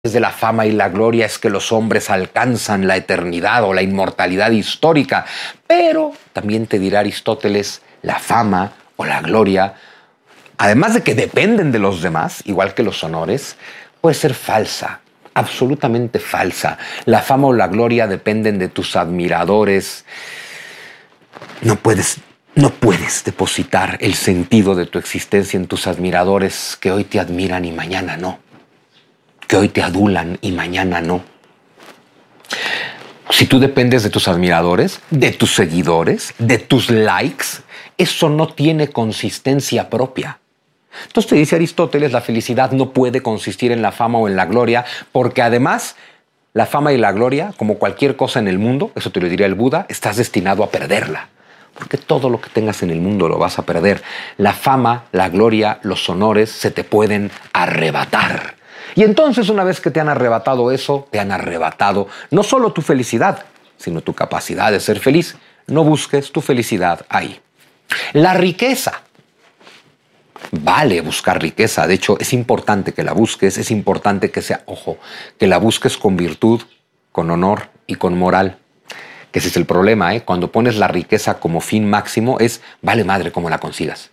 de la fama y la gloria es que los hombres alcanzan la eternidad o la inmortalidad histórica. Pero también te dirá Aristóteles, la fama o la gloria, además de que dependen de los demás, igual que los honores, puede ser falsa, absolutamente falsa. La fama o la gloria dependen de tus admiradores. No puedes depositar el sentido de tu existencia en tus admiradores que hoy te admiran y mañana no. Que hoy te adulan y mañana no. Si tú dependes de tus admiradores, de tus seguidores, de tus likes, eso no tiene consistencia propia. Entonces te dice Aristóteles, la felicidad no puede consistir en la fama o en la gloria, porque además la fama y la gloria, como cualquier cosa en el mundo, eso te lo diría el Buda, estás destinado a perderla. Porque todo lo que tengas en el mundo lo vas a perder. La fama, la gloria, los honores se te pueden arrebatar. Y entonces, una vez que te han arrebatado eso, te han arrebatado no solo tu felicidad, sino tu capacidad de ser feliz. No busques tu felicidad ahí. La riqueza. Vale buscar riqueza. De hecho, es importante que la busques. Es importante que que la busques con virtud, con honor y con moral. Que ese es el problema, ¿eh? Cuando pones la riqueza como fin máximo, vale madre cómo la consigas.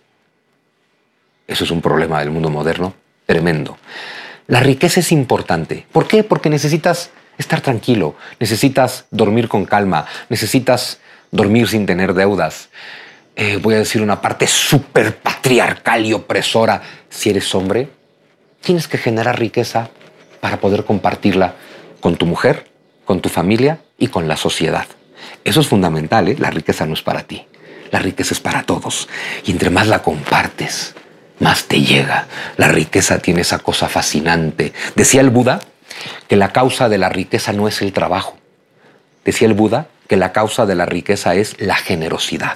Eso es un problema del mundo moderno tremendo. La riqueza es importante. ¿Por qué? Porque necesitas estar tranquilo, necesitas dormir con calma, necesitas dormir sin tener deudas. Voy a decir una parte súper patriarcal y opresora. Si eres hombre, tienes que generar riqueza para poder compartirla con tu mujer, con tu familia y con la sociedad. Eso es fundamental, ¿eh? La riqueza no es para ti. La riqueza es para todos. Y entre más la compartes, más te llega. La riqueza tiene esa cosa fascinante. Decía el Buda que la causa de la riqueza no es el trabajo. Decía el Buda que la causa de la riqueza es la generosidad.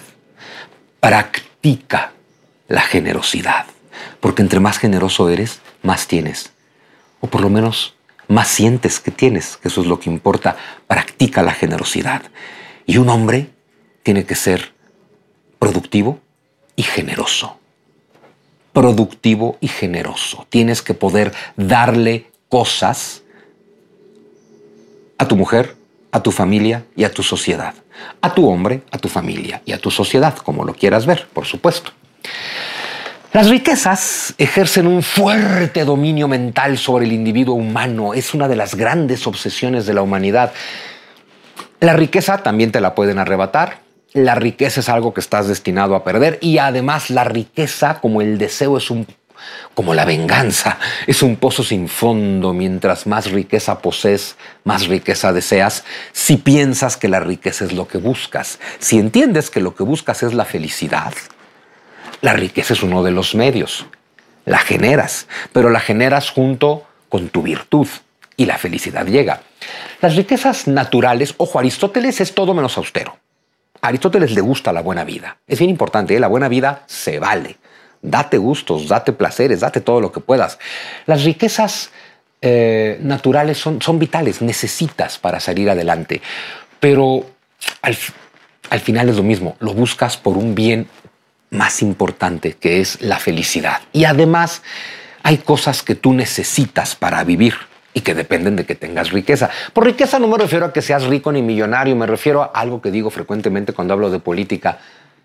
Practica la generosidad. Porque entre más generoso eres, más tienes. O por lo menos más sientes que tienes, que eso es lo que importa. Practica la generosidad. Y un hombre tiene que ser productivo y generoso. Productivo y generoso. Tienes que poder darle cosas a tu mujer, a tu familia y a tu sociedad. A tu hombre, a tu familia y a tu sociedad, como lo quieras ver, por supuesto. Las riquezas ejercen un fuerte dominio mental sobre el individuo humano. Es una de las grandes obsesiones de la humanidad. La riqueza también te la pueden arrebatar. La riqueza es algo que estás destinado a perder y además la riqueza, como el deseo, como la venganza, es un pozo sin fondo. Mientras más riqueza posees, más riqueza deseas. Si piensas que la riqueza es lo que buscas, si entiendes que lo que buscas es la felicidad, la riqueza es uno de los medios. La generas, pero la generas junto con tu virtud y la felicidad llega. Las riquezas naturales, ojo, Aristóteles es todo menos austero. A Aristóteles le gusta la buena vida. Es bien importante, ¿eh? La buena vida se vale. Date gustos, date placeres, date todo lo que puedas. Las riquezas naturales son vitales, necesitas para salir adelante. Pero al final es lo mismo, lo buscas por un bien más importante, que es la felicidad. Y además hay cosas que tú necesitas para vivir y que dependen de que tengas riqueza. Por riqueza no me refiero a que seas rico ni millonario, me refiero a algo que digo frecuentemente cuando hablo de política.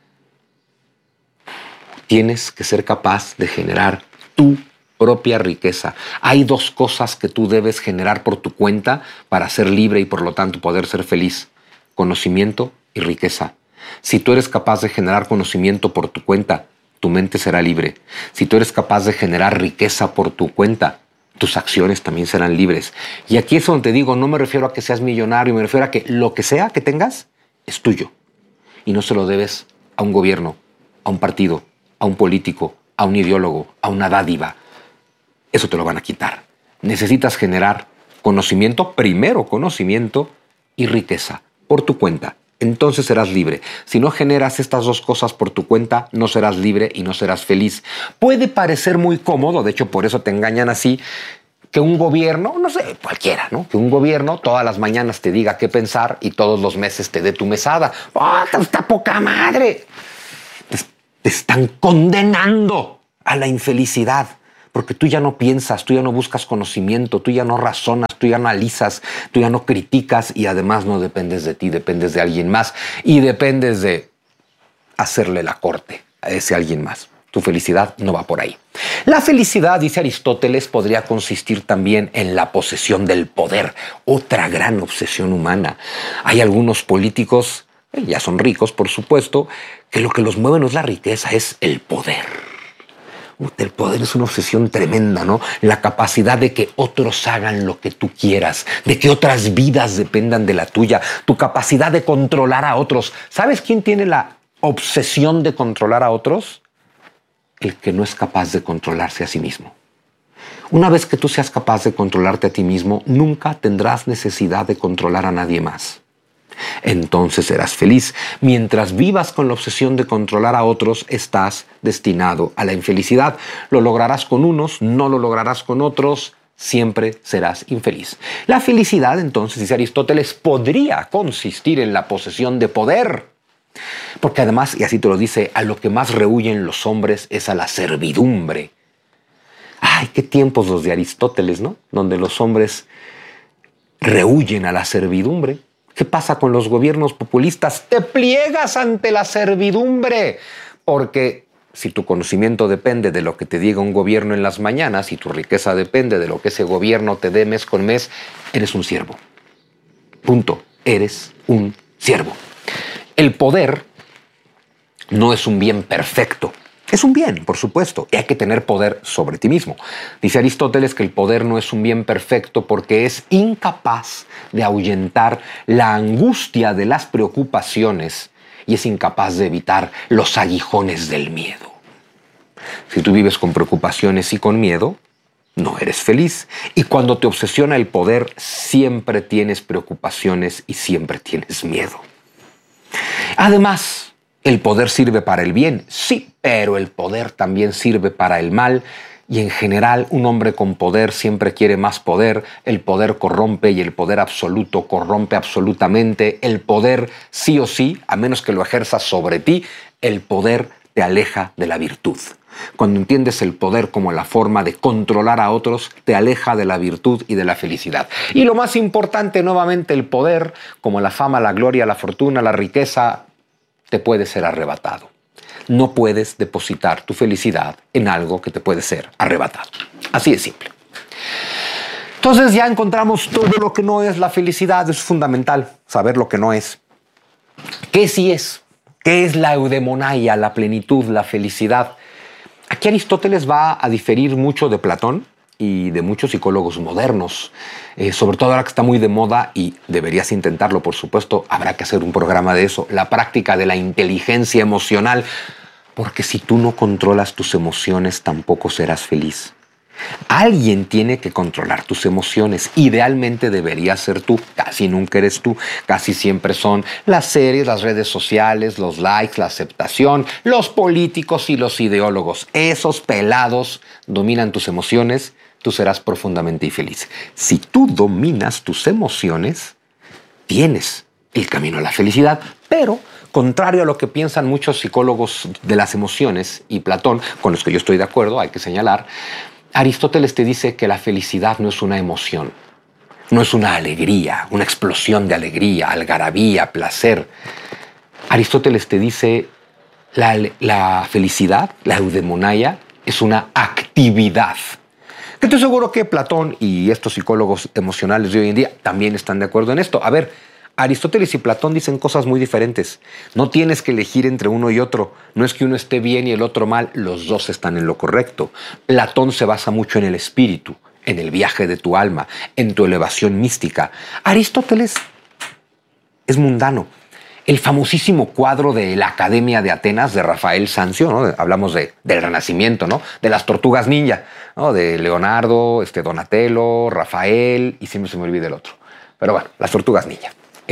Tienes que ser capaz de generar tu propia riqueza. Hay dos cosas que tú debes generar por tu cuenta para ser libre y por lo tanto poder ser feliz: conocimiento y riqueza. Si tú eres capaz de generar conocimiento por tu cuenta, tu mente será libre. Si tú eres capaz de generar riqueza por tu cuenta, tus acciones también serán libres. Y aquí es donde te digo, no me refiero a que seas millonario, me refiero a que lo que sea que tengas es tuyo. Y no se lo debes a un gobierno, a un partido, a un político, a un ideólogo, a una dádiva. Eso te lo van a quitar. Necesitas generar conocimiento, primero conocimiento y riqueza por tu cuenta. Entonces serás libre. Si no generas estas dos cosas por tu cuenta, no serás libre y no serás feliz. Puede parecer muy cómodo, de hecho por eso te engañan así, que un gobierno, no sé, cualquiera, ¿no? Que un gobierno todas las mañanas te diga qué pensar y todos los meses te dé tu mesada. ¡Oh, está poca madre! Te están condenando a la infelicidad. Porque tú ya no piensas, tú ya no buscas conocimiento, tú ya no razonas, tú ya no analizas, tú ya no criticas y además no dependes de ti, dependes de alguien más y dependes de hacerle la corte a ese alguien más. Tu felicidad no va por ahí. La felicidad, dice Aristóteles, podría consistir también en la posesión del poder, otra gran obsesión humana. Hay algunos políticos, ya son ricos por supuesto, que lo que los mueve no es la riqueza, es el poder. El poder es una obsesión tremenda, ¿no? La capacidad de que otros hagan lo que tú quieras, de que otras vidas dependan de la tuya, tu capacidad de controlar a otros. ¿Sabes quién tiene la obsesión de controlar a otros? El que no es capaz de controlarse a sí mismo. Una vez que tú seas capaz de controlarte a ti mismo, nunca tendrás necesidad de controlar a nadie más. Entonces serás feliz. Mientras vivas con la obsesión de controlar a otros, estás destinado a la infelicidad. Lo lograrás con unos, no lo lograrás con otros, siempre serás infeliz. La felicidad, entonces, dice Aristóteles, podría consistir en la posesión de poder. Porque además, y así te lo dice, a lo que más rehuyen los hombres es a la servidumbre. Ay, qué tiempos los de Aristóteles, ¿no? Donde los hombres rehuyen a la servidumbre. ¿Qué pasa con los gobiernos populistas? Te pliegas ante la servidumbre. Porque si tu conocimiento depende de lo que te diga un gobierno en las mañanas y tu riqueza depende de lo que ese gobierno te dé mes con mes, eres un siervo. Punto. Eres un siervo. El poder no es un bien perfecto. Es un bien, por supuesto, y hay que tener poder sobre ti mismo. Dice Aristóteles que el poder no es un bien perfecto porque es incapaz de ahuyentar la angustia de las preocupaciones y es incapaz de evitar los aguijones del miedo. Si tú vives con preocupaciones y con miedo, no eres feliz. Y cuando te obsesiona el poder, siempre tienes preocupaciones y siempre tienes miedo. Además, el poder sirve para el bien, sí, pero el poder también sirve para el mal y en general un hombre con poder siempre quiere más poder, el poder corrompe y el poder absoluto corrompe absolutamente, el poder sí o sí, a menos que lo ejerzas sobre ti, el poder te aleja de la virtud. Cuando entiendes el poder como la forma de controlar a otros, te aleja de la virtud y de la felicidad. Y lo más importante, nuevamente, el poder, como la fama, la gloria, la fortuna, la riqueza, te puede ser arrebatado. No puedes depositar tu felicidad en algo que te puede ser arrebatado. Así de simple. Entonces ya encontramos todo lo que no es la felicidad. Es fundamental saber lo que no es. ¿Qué sí es? ¿Qué es la eudemonaia, la plenitud, la felicidad? Aquí Aristóteles va a diferir mucho de Platón y de muchos psicólogos modernos, sobre todo ahora que está muy de moda y deberías intentarlo, por supuesto, habrá que hacer un programa de eso, la práctica de la inteligencia emocional, porque si tú no controlas tus emociones tampoco serás feliz. Alguien tiene que controlar tus emociones. Idealmente debería ser tú. Casi nunca eres tú. Casi siempre son las series, las redes sociales, los likes, la aceptación, los políticos y los ideólogos. Esos pelados dominan tus emociones. Tú serás profundamente infeliz. Si tú dominas tus emociones, tienes el camino a la felicidad. Pero, contrario a lo que piensan muchos psicólogos de las emociones y Platón, con los que yo estoy de acuerdo, hay que señalar, Aristóteles te dice que la felicidad no es una emoción, no es una alegría, una explosión de alegría, algarabía, placer. Aristóteles te dice la felicidad, la eudemonaia, es una actividad. Estoy seguro que Platón y estos psicólogos emocionales de hoy en día también están de acuerdo en esto. A ver, Aristóteles y Platón dicen cosas muy diferentes. No tienes que elegir entre uno y otro. No es que uno esté bien y el otro mal. Los dos están en lo correcto. Platón se basa mucho en el espíritu, en el viaje de tu alma, en tu elevación mística. Aristóteles es mundano. El famosísimo cuadro de la Academia de Atenas de Rafael Sanzio, ¿no? Hablamos del Renacimiento, ¿no? De las tortugas ninja, ¿no? De Leonardo, Donatello, Rafael y siempre se me olvida el otro. Pero bueno, las tortugas ninja.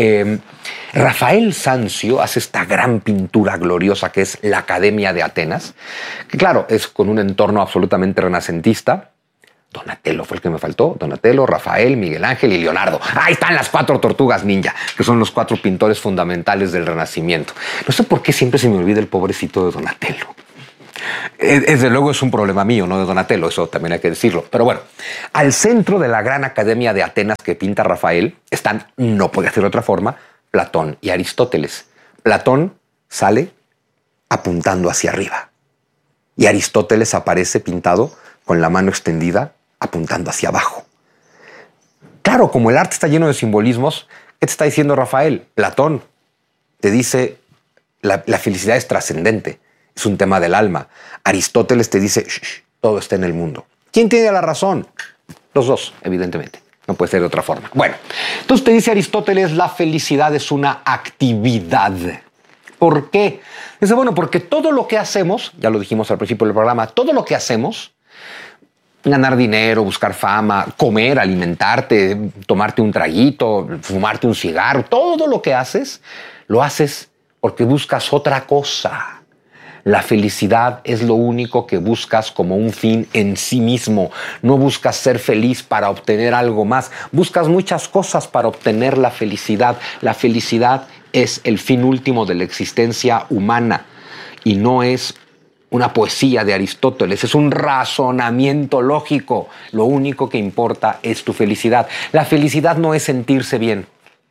Rafael Sanzio hace esta gran pintura gloriosa que es la Academia de Atenas, que claro, es con un entorno absolutamente renacentista. Donatello fue el que me faltó. Donatello, Rafael, Miguel Ángel y Leonardo. Ahí están las 4 tortugas ninja, que son los 4 pintores fundamentales del Renacimiento. No sé por qué siempre se me olvida el pobrecito de Donatello. Desde luego es un problema mío, no de Donatello, eso también hay que decirlo. Pero bueno, al centro de la gran academia de Atenas que pinta Rafael están, no puede ser de otra forma, Platón y Aristóteles. Platón sale apuntando hacia arriba y Aristóteles aparece pintado con la mano extendida apuntando hacia abajo. Claro, como el arte está lleno de simbolismos, ¿qué te está diciendo Rafael? Platón te dice la felicidad es trascendente, es un tema del alma. Aristóteles te dice, shh, todo está en el mundo. ¿Quién tiene la razón? Los dos, evidentemente. No puede ser de otra forma. Bueno, entonces te dice Aristóteles, la felicidad es una actividad. ¿Por qué? Dice, bueno, porque todo lo que hacemos, ya lo dijimos al principio del programa, todo lo que hacemos, ganar dinero, buscar fama, comer, alimentarte, tomarte un traguito, fumarte un cigarro, todo lo que haces, lo haces porque buscas otra cosa. La felicidad es lo único que buscas como un fin en sí mismo. No buscas ser feliz para obtener algo más. Buscas muchas cosas para obtener la felicidad. La felicidad es el fin último de la existencia humana y no es una poesía de Aristóteles, es un razonamiento lógico. Lo único que importa es tu felicidad. La felicidad no es sentirse bien.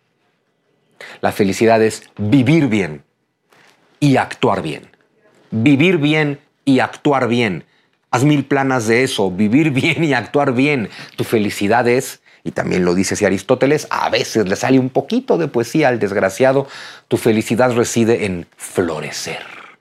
La felicidad es vivir bien y actuar bien. Vivir bien y actuar bien. Haz 1000 planas de eso, vivir bien y actuar bien. Tu felicidad es, y también lo dice así Aristóteles, a veces le sale un poquito de poesía al desgraciado, tu felicidad reside en florecer.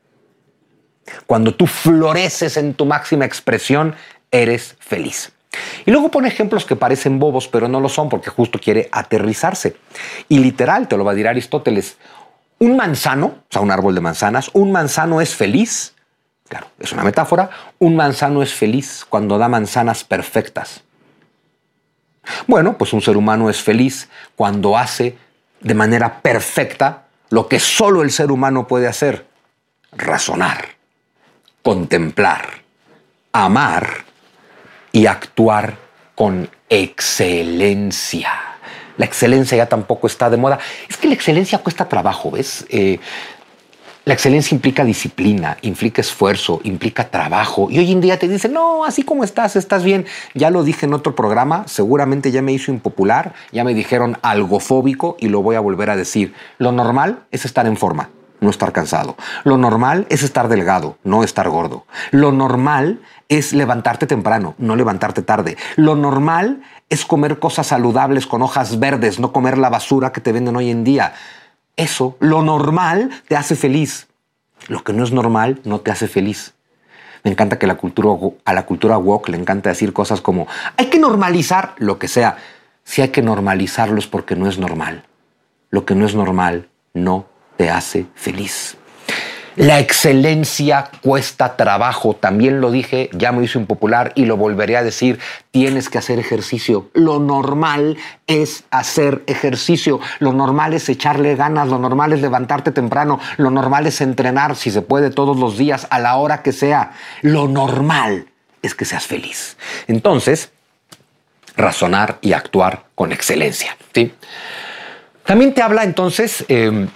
Cuando tú floreces en tu máxima expresión, eres feliz. Y luego pone ejemplos que parecen bobos, pero no lo son porque justo quiere aterrizarse. Y literal, te lo va a decir Aristóteles, un manzano, o sea, un árbol de manzanas, un manzano es feliz, claro, es una metáfora, un manzano es feliz cuando da manzanas perfectas. Bueno, pues un ser humano es feliz cuando hace de manera perfecta lo que solo el ser humano puede hacer, razonar, contemplar, amar y actuar con excelencia. La excelencia ya tampoco está de moda. Es que la excelencia cuesta trabajo, ¿ves? La excelencia implica disciplina, implica esfuerzo, implica trabajo. Y hoy en día te dicen, no, así como estás bien. Ya lo dije en otro programa, seguramente ya me hizo impopular, ya me dijeron algofóbico y lo voy a volver a decir. Lo normal es estar en forma, no estar cansado. Lo normal es estar delgado, no estar gordo. Lo normal es levantarte temprano, no levantarte tarde. Lo normal es comer cosas saludables con hojas verdes, no comer la basura que te venden hoy en día. Eso, lo normal, te hace feliz. Lo que no es normal no te hace feliz. Me encanta que a la cultura woke le encanta decir cosas como hay que normalizar lo que sea. Si hay que normalizarlo es porque no es normal. Lo que no es normal no te hace feliz. La excelencia cuesta trabajo. También lo dije, ya me hizo impopular y lo volveré a decir. Tienes que hacer ejercicio. Lo normal es hacer ejercicio. Lo normal es echarle ganas. Lo normal es levantarte temprano. Lo normal es entrenar, si se puede, todos los días, a la hora que sea. Lo normal es que seas feliz. Entonces, razonar y actuar con excelencia, ¿sí? También te habla entonces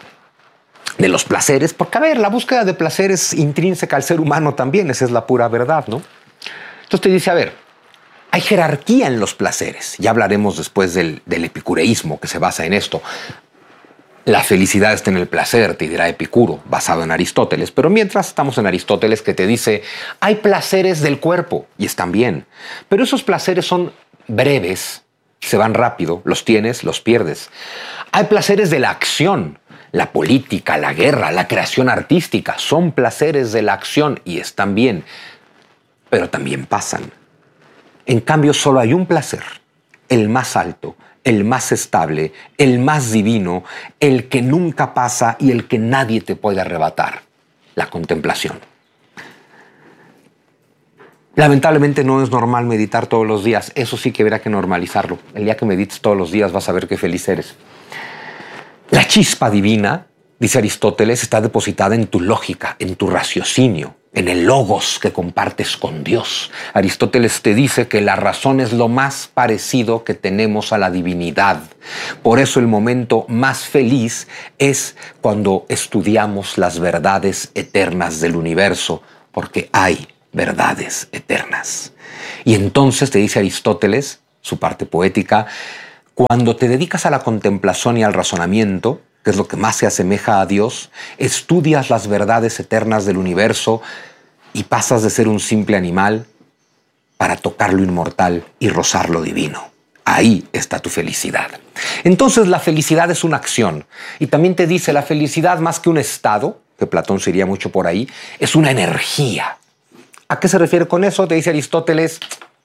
de los placeres, porque a ver, la búsqueda de placer es intrínseca al ser humano también, esa es la pura verdad, ¿no? Entonces te dice, a ver, hay jerarquía en los placeres, ya hablaremos después del epicureísmo que se basa en esto. La felicidad está en el placer, te dirá Epicuro, basado en Aristóteles, pero mientras estamos en Aristóteles que te dice, hay placeres del cuerpo, y están bien, pero esos placeres son breves, se van rápido, los tienes, los pierdes. Hay placeres de la acción, la política, la guerra, la creación artística, son placeres de la acción y están bien, pero también pasan. En cambio, solo hay un placer, el más alto, el más estable, el más divino, el que nunca pasa y el que nadie te puede arrebatar, la contemplación. Lamentablemente no es normal meditar todos los días, eso sí que habrá que normalizarlo. El día que medites todos los días vas a ver qué feliz eres. La chispa divina, dice Aristóteles, está depositada en tu lógica, en tu raciocinio, en el logos que compartes con Dios. Aristóteles te dice que la razón es lo más parecido que tenemos a la divinidad. Por eso el momento más feliz es cuando estudiamos las verdades eternas del universo, porque hay verdades eternas. Y entonces te dice Aristóteles, su parte poética, cuando te dedicas a la contemplación y al razonamiento, que es lo que más se asemeja a Dios, estudias las verdades eternas del universo y pasas de ser un simple animal para tocar lo inmortal y rozar lo divino. Ahí está tu felicidad. Entonces la felicidad es una acción. Y también te dice, la felicidad más que un estado, que Platón se iría mucho por ahí, es una energía. ¿A qué se refiere con eso? Te dice Aristóteles,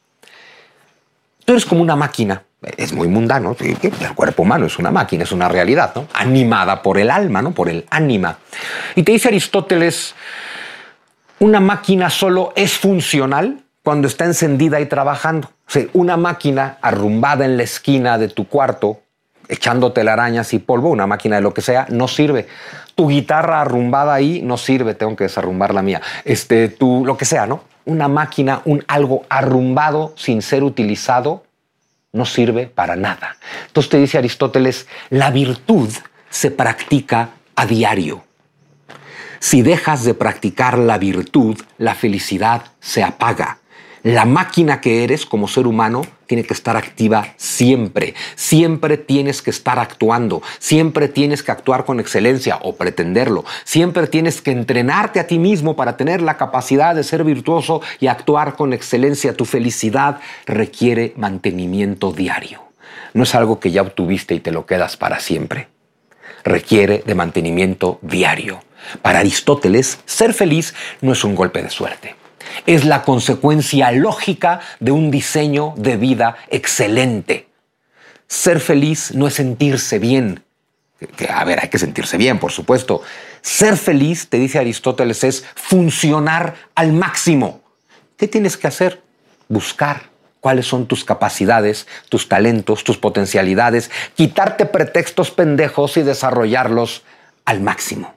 tú eres como una máquina. Es muy mundano. El cuerpo humano es una máquina, es una realidad, ¿no? Animada por el alma, ¿no? Por el ánima. Y te dice Aristóteles, una máquina solo es funcional cuando está encendida y trabajando. O sea, una máquina arrumbada en la esquina de tu cuarto, echando telarañas y polvo, una máquina de lo que sea, no sirve. Tu guitarra arrumbada ahí no sirve, tengo que desarrumbar la mía. Lo que sea, ¿no? Una máquina, algo arrumbado sin ser utilizado, no sirve para nada. Entonces te dice Aristóteles, la virtud se practica a diario. Si dejas de practicar la virtud, la felicidad se apaga. La máquina que eres como ser humano tiene que estar activa siempre. Siempre tienes que estar actuando. Siempre tienes que actuar con excelencia o pretenderlo. Siempre tienes que entrenarte a ti mismo para tener la capacidad de ser virtuoso y actuar con excelencia. Tu felicidad requiere mantenimiento diario. No es algo que ya obtuviste y te lo quedas para siempre. Requiere de mantenimiento diario. Para Aristóteles, ser feliz no es un golpe de suerte. Es la consecuencia lógica de un diseño de vida excelente. Ser feliz no es sentirse bien. Hay que sentirse bien, por supuesto. Ser feliz, te dice Aristóteles, es funcionar al máximo. ¿Qué tienes que hacer? Buscar cuáles son tus capacidades, tus talentos, tus potencialidades, quitarte pretextos pendejos y desarrollarlos al máximo.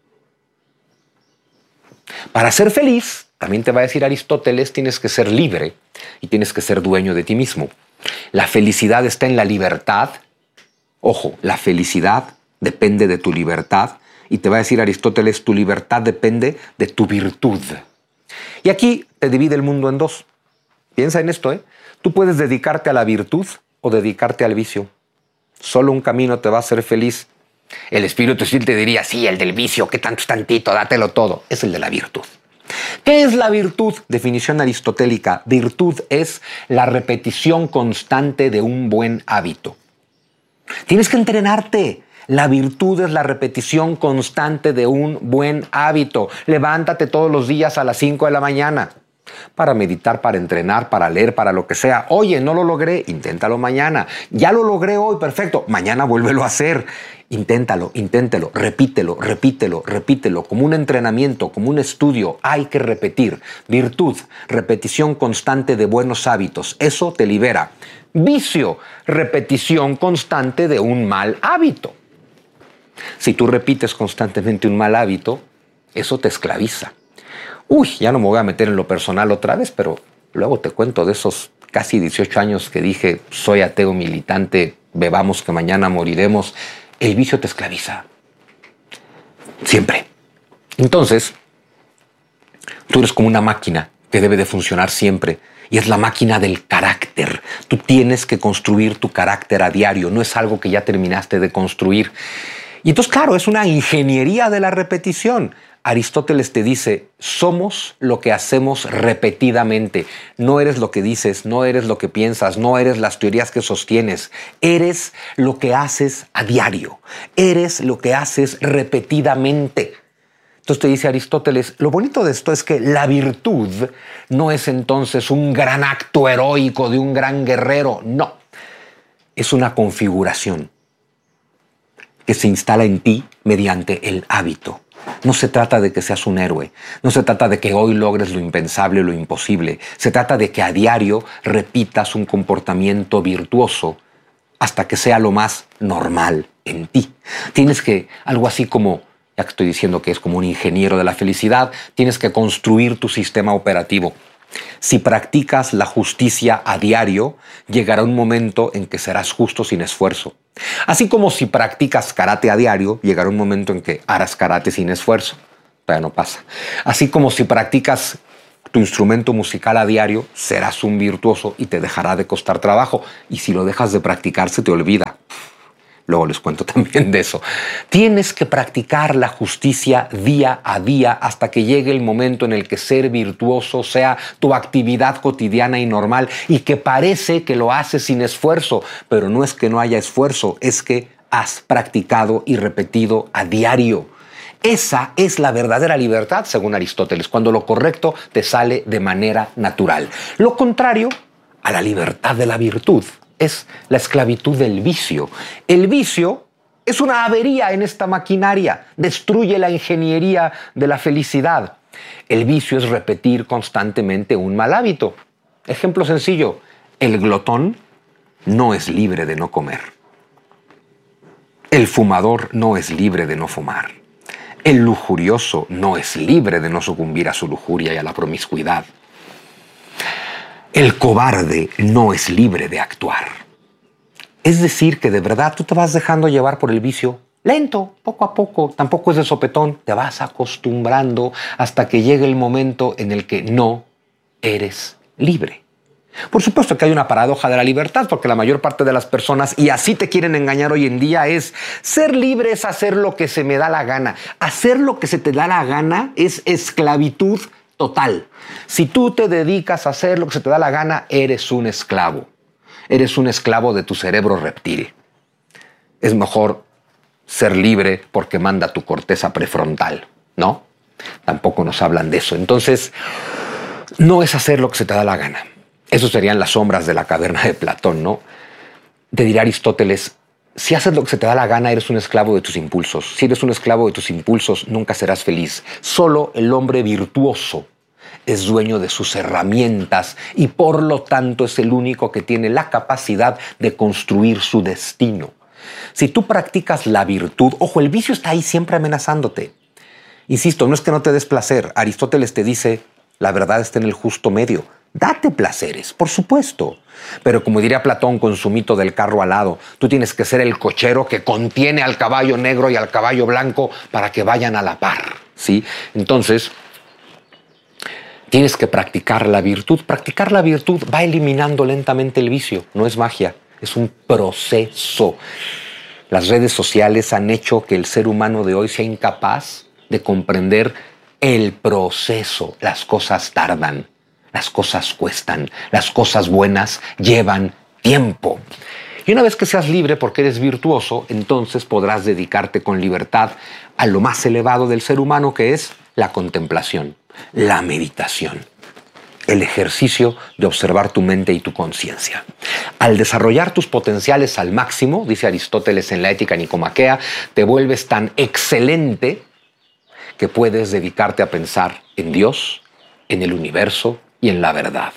Para ser feliz, también te va a decir Aristóteles, tienes que ser libre y tienes que ser dueño de ti mismo. La felicidad está en la libertad. Ojo, la felicidad depende de tu libertad. Y te va a decir Aristóteles, tu libertad depende de tu virtud. Y aquí te divide el mundo en dos. Piensa en esto, ¿eh? Tú puedes dedicarte a la virtud o dedicarte al vicio. Solo un camino te va a hacer feliz. El espíritu sí te diría, sí, el del vicio, ¿qué tanto es tantito? Dátelo todo. Es el de la virtud. ¿Qué es la virtud? Definición aristotélica. Virtud es la repetición constante de un buen hábito. Tienes que entrenarte. La virtud es la repetición constante de un buen hábito. Levántate todos los días a las 5 de la mañana. Para meditar, para entrenar, para leer, para lo que sea. Oye, no lo logré, inténtalo mañana. Ya lo logré hoy, perfecto. Mañana vuélvelo a hacer. Inténtalo, repítelo, como un entrenamiento, como un estudio. Hay que repetir. Virtud, repetición constante de buenos hábitos. Eso te libera. Vicio, repetición constante de un mal hábito. Si tú repites constantemente un mal hábito, eso te esclaviza. Ya no me voy a meter en lo personal otra vez, pero luego te cuento de esos casi 18 años que dije, soy ateo militante, bebamos que mañana moriremos. El vicio te esclaviza. Siempre. Entonces, tú eres como una máquina que debe de funcionar siempre. Y es la máquina del carácter. Tú tienes que construir tu carácter a diario. No es algo que ya terminaste de construir. Y entonces, claro, es una ingeniería de la repetición. Aristóteles te dice, somos lo que hacemos repetidamente. No eres lo que dices, no eres lo que piensas, no eres las teorías que sostienes. Eres lo que haces a diario. Eres lo que haces repetidamente. Entonces te dice Aristóteles, lo bonito de esto es que la virtud no es entonces un gran acto heroico de un gran guerrero. No, es una configuración que se instala en ti mediante el hábito. No se trata de que seas un héroe, no se trata de que hoy logres lo impensable, lo imposible. Se trata de que a diario repitas un comportamiento virtuoso hasta que sea lo más normal en ti. Tienes que, algo así como, ya que estoy diciendo que es como un ingeniero de la felicidad, tienes que construir tu sistema operativo. Si practicas la justicia a diario, llegará un momento en que serás justo sin esfuerzo. Así como si practicas karate a diario, llegará un momento en que harás karate sin esfuerzo. todavía no pasa. Así como si practicas tu instrumento musical a diario, serás un virtuoso y te dejará de costar trabajo. Y si lo dejas de practicar, se te olvida. Luego les cuento también de eso. Tienes que practicar la justicia día a día hasta que llegue el momento en el que ser virtuoso sea tu actividad cotidiana y normal y que parece que lo haces sin esfuerzo, pero no es que no haya esfuerzo, es que has practicado y repetido a diario. Esa es la verdadera libertad, según Aristóteles, cuando lo correcto te sale de manera natural. Lo contrario a la libertad de la virtud es la esclavitud del vicio. El vicio es una avería en esta maquinaria, destruye la ingeniería de la felicidad. El vicio es repetir constantemente un mal hábito. Ejemplo sencillo, el glotón no es libre de no comer. El fumador no es libre de no fumar. El lujurioso no es libre de no sucumbir a su lujuria y a la promiscuidad. El cobarde no es libre de actuar. Es decir, que de verdad tú te vas dejando llevar por el vicio lento, poco a poco, tampoco es de sopetón, te vas acostumbrando hasta que llegue el momento en el que no eres libre. Por supuesto que hay una paradoja de la libertad, porque la mayor parte de las personas, y así te quieren engañar hoy en día, es ser libre es hacer lo que se me da la gana. Hacer lo que se te da la gana es esclavitud total. Si tú te dedicas a hacer lo que se te da la gana, eres un esclavo. Eres un esclavo de tu cerebro reptil. Es mejor ser libre porque manda tu corteza prefrontal, ¿no? Tampoco nos hablan de eso. Entonces, no es hacer lo que se te da la gana. Eso serían las sombras de la caverna de Platón, ¿no? Te diría Aristóteles, si haces lo que se te da la gana, eres un esclavo de tus impulsos. Si eres un esclavo de tus impulsos, nunca serás feliz. Solo el hombre virtuoso es dueño de sus herramientas y por lo tanto es el único que tiene la capacidad de construir su destino. Si tú practicas la virtud, ojo, el vicio está ahí siempre amenazándote. Insisto, no es que no te des placer. Aristóteles te dice, la verdad está en el justo medio. Date placeres, por supuesto. Pero como diría Platón con su mito del carro alado, tú tienes que ser el cochero que contiene al caballo negro y al caballo blanco para que vayan a la par, ¿sí? Entonces, tienes que practicar la virtud. Practicar la virtud va eliminando lentamente el vicio. No es magia, es un proceso. Las redes sociales han hecho que el ser humano de hoy sea incapaz de comprender el proceso. Las cosas tardan. Las cosas cuestan, las cosas buenas llevan tiempo. Y una vez que seas libre porque eres virtuoso, entonces podrás dedicarte con libertad a lo más elevado del ser humano, que es la contemplación, la meditación, el ejercicio de observar tu mente y tu conciencia. Al desarrollar tus potenciales al máximo, dice Aristóteles en la Ética Nicomaquea, te vuelves tan excelente que puedes dedicarte a pensar en Dios, en el universo, y en la verdad.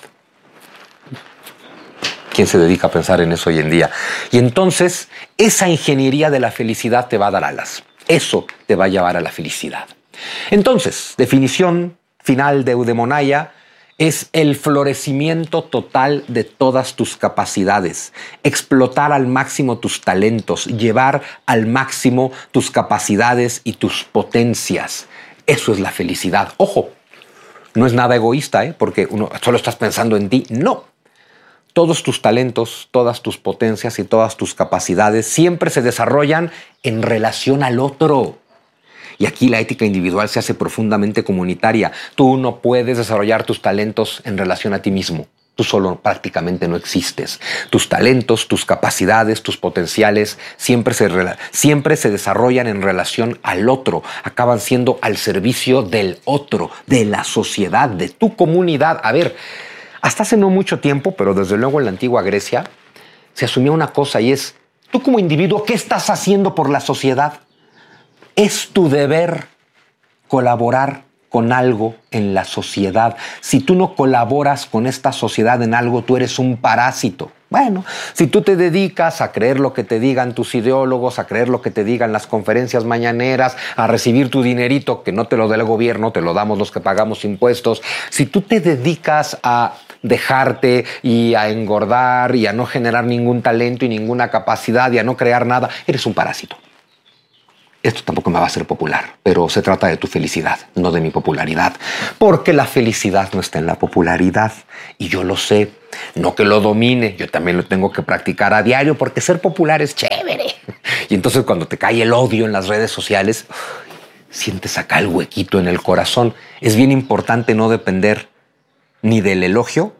¿Quién se dedica a pensar en eso hoy en día? Y entonces esa ingeniería de la felicidad te va a dar alas. Eso te va a llevar a la felicidad. Entonces, definición final de eudemonia es el florecimiento total de todas tus capacidades, explotar al máximo tus talentos, llevar al máximo tus capacidades y tus potencias. Eso es la felicidad. Ojo, no es nada egoísta, porque uno solo estás pensando en ti. No. Todos tus talentos, todas tus potencias y todas tus capacidades siempre se desarrollan en relación al otro. Y aquí la ética individual se hace profundamente comunitaria. Tú no puedes desarrollar tus talentos en relación a ti mismo. Tú solo prácticamente no existes. Tus talentos, tus capacidades, tus potenciales siempre se desarrollan en relación al otro. Acaban siendo al servicio del otro, de la sociedad, de tu comunidad. A ver, hasta hace no mucho tiempo, pero desde luego en la antigua Grecia, se asumía una cosa y es, tú como individuo, ¿qué estás haciendo por la sociedad? Es tu deber colaborar con algo en la sociedad. Si tú no colaboras con esta sociedad en algo, tú eres un parásito. Bueno, si tú te dedicas a creer lo que te digan tus ideólogos, a creer lo que te digan las conferencias mañaneras, a recibir tu dinerito, que no te lo da el gobierno, te lo damos los que pagamos impuestos, si tú te dedicas a dejarte y a engordar y a no generar ningún talento y ninguna capacidad y a no crear nada, eres un parásito. Esto tampoco me va a hacer popular, pero se trata de tu felicidad, no de mi popularidad. Porque la felicidad no está en la popularidad. Y yo lo sé. No que lo domine, yo también lo tengo que practicar a diario porque ser popular es chévere. Y entonces cuando te cae el odio en las redes sociales, sientes acá el huequito en el corazón. Es bien importante no depender ni del elogio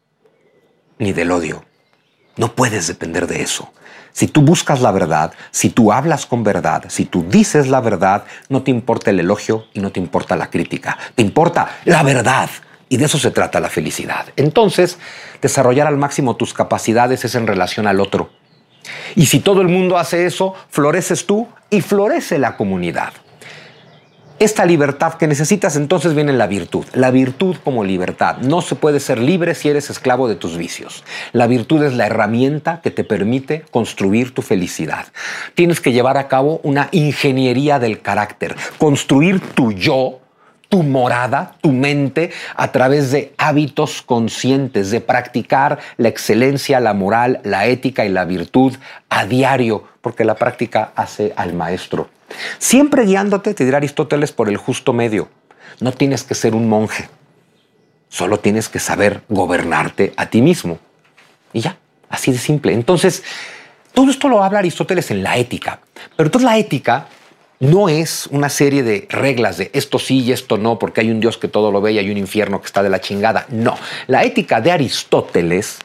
ni del odio. No puedes depender de eso. Si tú buscas la verdad, si tú hablas con verdad, si tú dices la verdad, no te importa el elogio y no te importa la crítica. Te importa la verdad. Y de eso se trata la felicidad. Entonces, desarrollar al máximo tus capacidades es en relación al otro. Y si todo el mundo hace eso, floreces tú y florece la comunidad. Esta libertad que necesitas, entonces viene la virtud. La virtud como libertad. No se puede ser libre si eres esclavo de tus vicios. La virtud es la herramienta que te permite construir tu felicidad. Tienes que llevar a cabo una ingeniería del carácter. Construir tu yo, tu morada, tu mente, a través de hábitos conscientes, de practicar la excelencia, la moral, la ética y la virtud a diario, porque la práctica hace al maestro. Siempre guiándote, te dirá Aristóteles, por el justo medio. No tienes que ser un monje, solo tienes que saber gobernarte a ti mismo. Y ya, así de simple. Entonces, todo esto lo habla Aristóteles en la ética. Pero entonces la ética no es una serie de reglas de esto sí y esto no, porque hay un Dios que todo lo ve y hay un infierno que está de la chingada. No, la ética de Aristóteles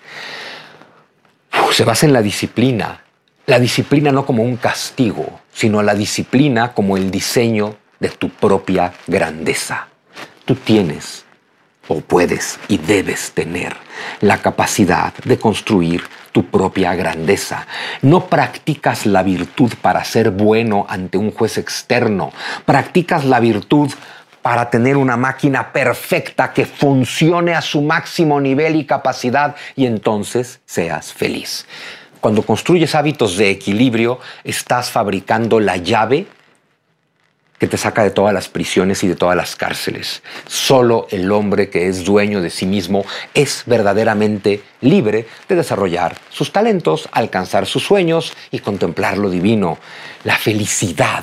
se basa en la disciplina. La disciplina no como un castigo, sino la disciplina como el diseño de tu propia grandeza. Tú tienes, o puedes y debes tener, la capacidad de construir tu propia grandeza. No practicas la virtud para ser bueno ante un juez externo. Practicas la virtud para tener una máquina perfecta que funcione a su máximo nivel y capacidad y entonces seas feliz. Cuando construyes hábitos de equilibrio, estás fabricando la llave que te saca de todas las prisiones y de todas las cárceles. Solo el hombre que es dueño de sí mismo es verdaderamente libre de desarrollar sus talentos, alcanzar sus sueños y contemplar lo divino. La felicidad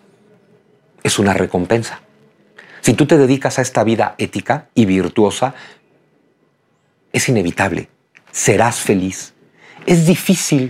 es una recompensa. Si tú te dedicas a esta vida ética y virtuosa, es inevitable. Serás feliz. Es difícil.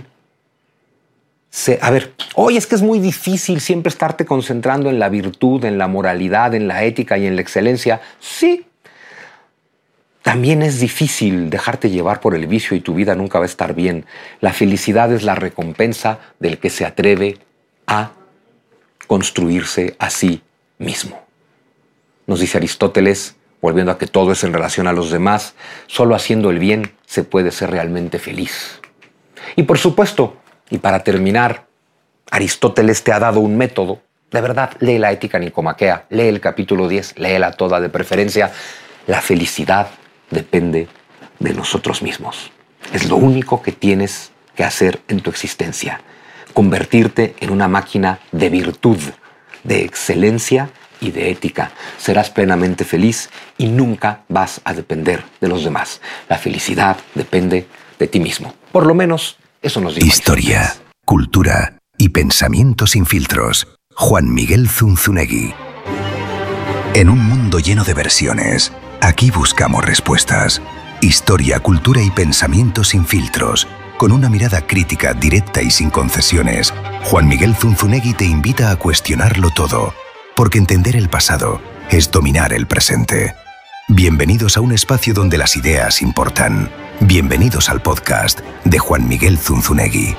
Oye, es que es muy difícil siempre estarte concentrando en la virtud, en la moralidad, en la ética y en la excelencia. Sí. También es difícil dejarte llevar por el vicio y tu vida nunca va a estar bien. La felicidad es la recompensa del que se atreve a construirse a sí mismo. Nos dice Aristóteles, volviendo a que todo es en relación a los demás, solo haciendo el bien se puede ser realmente feliz. Y por supuesto, y para terminar, Aristóteles te ha dado un método. De verdad, lee la Ética Nicomaquea, lee el capítulo 10, léela toda de preferencia. La felicidad depende de nosotros mismos. Es lo único que tienes que hacer en tu existencia. Convertirte en una máquina de virtud, de excelencia y de ética. Serás plenamente feliz y nunca vas a depender de los demás. La felicidad depende de ti mismo. Por lo menos, eso nos dice. Historia, cultura y pensamiento sin filtros. Juan Miguel Zunzunegui. En un mundo lleno de versiones, aquí buscamos respuestas. Historia, cultura y pensamiento sin filtros. Con una mirada crítica, directa y sin concesiones, Juan Miguel Zunzunegui te invita a cuestionarlo todo. Porque entender el pasado es dominar el presente. Bienvenidos a un espacio donde las ideas importan. Bienvenidos al podcast de Juan Miguel Zunzunegui.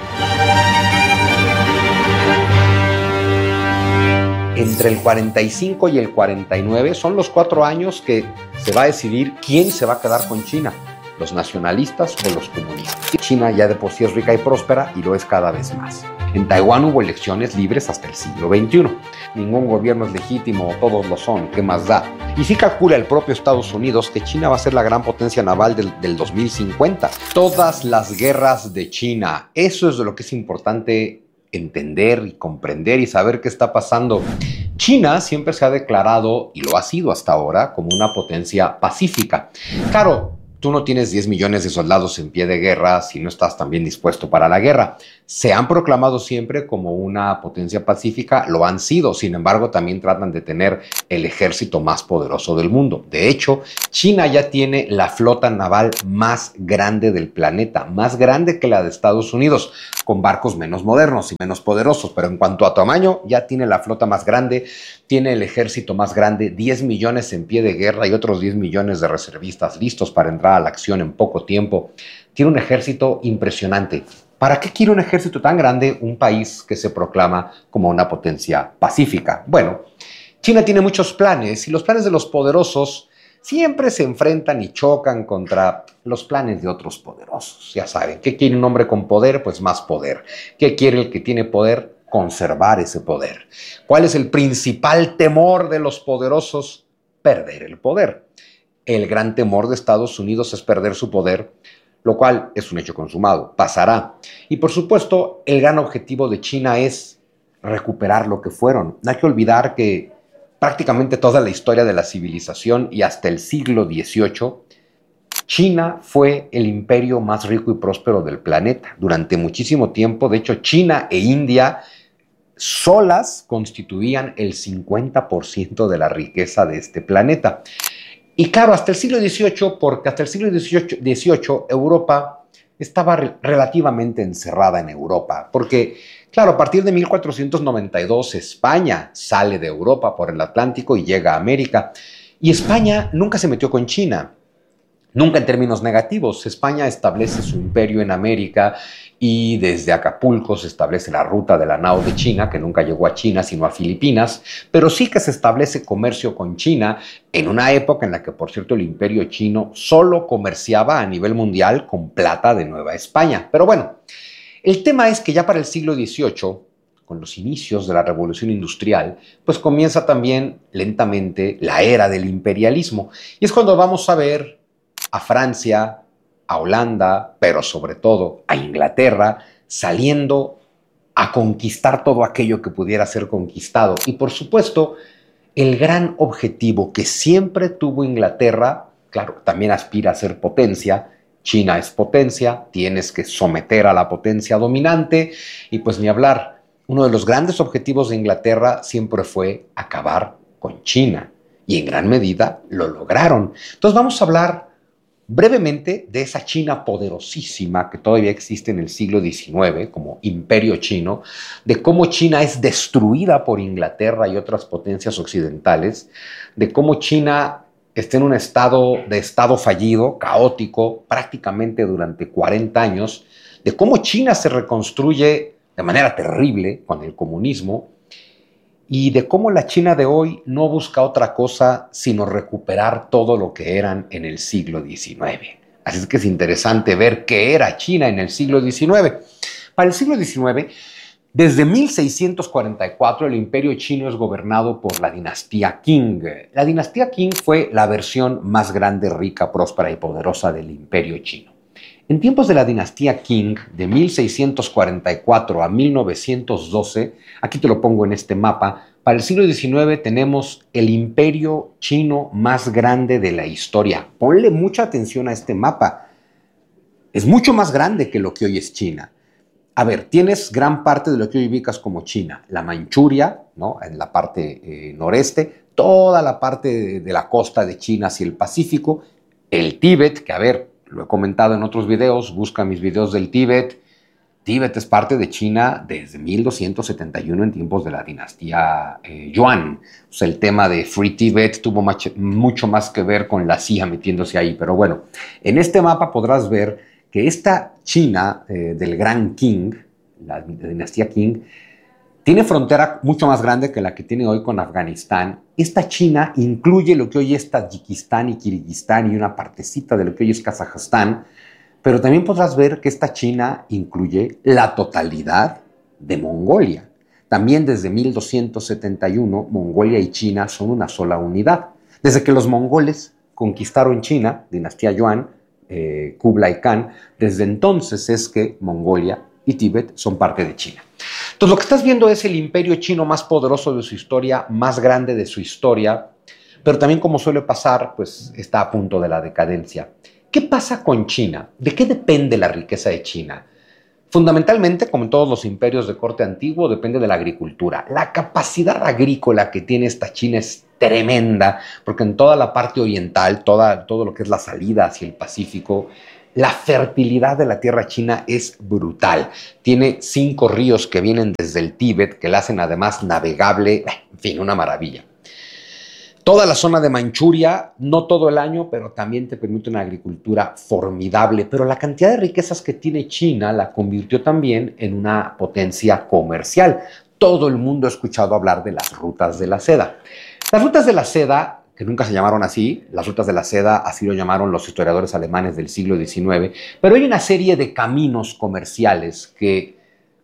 Entre el 45 y el 49 son los 4 años que se va a decidir quién se va a quedar con China, los nacionalistas o los comunistas. China ya de por sí es rica y próspera y lo es cada vez más. En Taiwán hubo elecciones libres hasta el siglo XXI. Ningún gobierno es legítimo, todos lo son, ¿qué más da? Y sí calcula el propio Estados Unidos que China va a ser la gran potencia naval del 2050. Todas las guerras de China, eso es de lo que es importante entender y comprender y saber qué está pasando. China siempre se ha declarado, y lo ha sido hasta ahora, como una potencia pacífica. Claro, tú no tienes 10 millones de soldados en pie de guerra si no estás también dispuesto para la guerra. Se han proclamado siempre como una potencia pacífica, lo han sido, sin embargo también tratan de tener el ejército más poderoso del mundo. De hecho, China ya tiene la flota naval más grande del planeta, más grande que la de Estados Unidos, con barcos menos modernos y menos poderosos, pero en cuanto a tamaño ya tiene la flota más grande, tiene el ejército más grande, 10 millones en pie de guerra y otros 10 millones de reservistas listos para entrar a la acción en poco tiempo. Tiene un ejército impresionante. ¿Para qué quiere un ejército tan grande un país que se proclama como una potencia pacífica? Bueno, China tiene muchos planes y los planes de los poderosos siempre se enfrentan y chocan contra los planes de otros poderosos. Ya saben, ¿qué quiere un hombre con poder? Pues más poder. ¿Qué quiere el que tiene poder? Conservar ese poder. ¿Cuál es el principal temor de los poderosos? Perder el poder. El gran temor de Estados Unidos es perder su poder, lo cual es un hecho consumado, pasará. Y por supuesto, el gran objetivo de China es recuperar lo que fueron. No hay que olvidar que prácticamente toda la historia de la civilización y hasta el siglo XVIII, China fue el imperio más rico y próspero del planeta. Durante muchísimo tiempo, de hecho, China e India solas constituían el 50% de la riqueza de este planeta. Y claro, hasta el siglo XVIII, porque hasta el siglo XVIII Europa estaba relativamente encerrada en Europa, porque claro, a partir de 1492 España sale de Europa por el Atlántico y llega a América, y España nunca se metió con China. Nunca en términos negativos. España establece su imperio en América y desde Acapulco se establece la ruta de la nao de China, que nunca llegó a China sino a Filipinas, pero sí que se establece comercio con China en una época en la que, por cierto, el imperio chino solo comerciaba a nivel mundial con plata de Nueva España. Pero bueno, el tema es que ya para el siglo XVIII, con los inicios de la Revolución Industrial, pues comienza también lentamente la era del imperialismo. Y es cuando vamos a ver a Francia, a Holanda, pero sobre todo a Inglaterra, saliendo a conquistar todo aquello que pudiera ser conquistado. Y por supuesto, el gran objetivo que siempre tuvo Inglaterra, claro, también aspira a ser potencia. China es potencia, tienes que someter a la potencia dominante y pues ni hablar. Uno de los grandes objetivos de Inglaterra siempre fue acabar con China y en gran medida lo lograron. Entonces vamos a hablar brevemente de esa China poderosísima que todavía existe en el siglo XIX como imperio chino, de cómo China es destruida por Inglaterra y otras potencias occidentales, de cómo China está en un estado fallido, caótico, prácticamente durante 40 años, de cómo China se reconstruye de manera terrible con el comunismo, y de cómo la China de hoy no busca otra cosa sino recuperar todo lo que eran en el siglo XIX. Así es que es interesante ver qué era China en el siglo XIX. Para el siglo XIX, desde 1644, el imperio chino es gobernado por la dinastía Qing. La dinastía Qing fue la versión más grande, rica, próspera y poderosa del imperio chino. En tiempos de la dinastía Qing, de 1644 a 1912, aquí te lo pongo en este mapa, para el siglo XIX tenemos el imperio chino más grande de la historia. Ponle mucha atención a este mapa. Es mucho más grande que lo que hoy es China. A ver, tienes gran parte de lo que hoy ubicas como China. La Manchuria, ¿no?, en la parte noreste, toda la parte de la costa de China hacia el Pacífico, el Tíbet, que a ver, lo he comentado en otros videos, busca mis videos del Tíbet. Tíbet es parte de China desde 1271 en tiempos de la dinastía Yuan. O sea, el tema de Free Tibet tuvo mucho más que ver con la CIA metiéndose ahí. Pero bueno, en este mapa podrás ver que esta China del gran Qing, la dinastía Qing, tiene frontera mucho más grande que la que tiene hoy con Afganistán. Esta China incluye lo que hoy es Tayikistán y Kirguistán y una partecita de lo que hoy es Kazajstán, pero también podrás ver que esta China incluye la totalidad de Mongolia. También desde 1271, Mongolia y China son una sola unidad. Desde que los mongoles conquistaron China, dinastía Yuan, Kublai Khan, desde entonces es que Mongolia y Tíbet son parte de China. Entonces, lo que estás viendo es el imperio chino más poderoso de su historia, más grande de su historia, pero también, como suele pasar, pues está a punto de la decadencia. ¿Qué pasa con China? ¿De qué depende la riqueza de China? Fundamentalmente, como en todos los imperios de corte antiguo, depende de la agricultura. La capacidad agrícola que tiene esta China es tremenda, porque en toda la parte oriental, todo lo que es la salida hacia el Pacífico, la fertilidad de la tierra china es brutal. Tiene 5 ríos que vienen desde el Tíbet, que la hacen además navegable, en fin, una maravilla. Toda la zona de Manchuria, no todo el año, pero también te permite una agricultura formidable. Pero la cantidad de riquezas que tiene China la convirtió también en una potencia comercial. Todo el mundo ha escuchado hablar de las rutas de la seda. Las rutas de la seda, que nunca se llamaron así, las rutas de la seda así lo llamaron los historiadores alemanes del siglo XIX, pero hay una serie de caminos comerciales que,